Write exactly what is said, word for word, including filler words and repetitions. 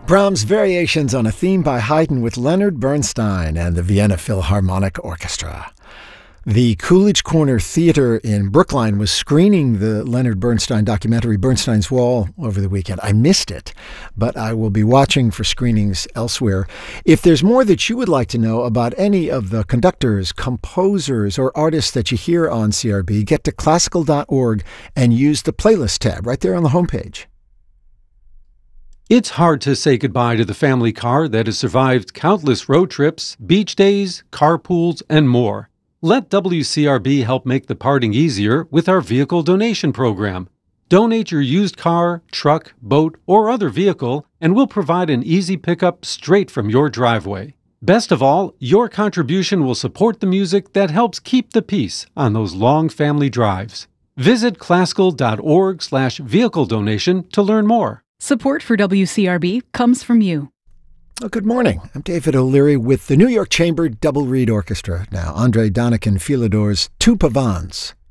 Brahms' Variations on a Theme by Haydn with Leonard Bernstein and the Vienna Philharmonic Orchestra. The Coolidge Corner Theater in Brookline was screening the Leonard Bernstein documentary Bernstein's Wall over the weekend. I missed it, but I will be watching for screenings elsewhere. If there's more that you would like to know about any of the conductors, composers, or artists that you hear on C R B, get to classical dot org and use the playlist tab right there on the homepage. It's hard to say goodbye to the family car that has survived countless road trips, beach days, carpools, and more. Let W C R B help make the parting easier with our vehicle donation program. Donate your used car, truck, boat, or other vehicle, and we'll provide an easy pickup straight from your driveway. Best of all, your contribution will support the music that helps keep the peace on those long family drives. Visit classical dot org slash vehicle donation to learn more. Support for W C R B comes from you. Well, good morning. I'm David O'Leary with the New York Chamber Double Reed Orchestra. Now, André Donican Philidor's Two Pavans.